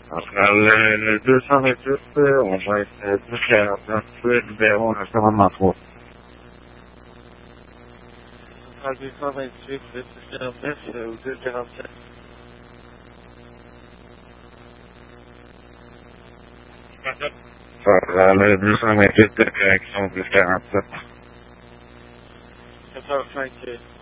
Le 228, on va être 1048, Béron, restaurant 3. Centrale 228, 249 ou 247. Le 228 de correction 1047. 4h05.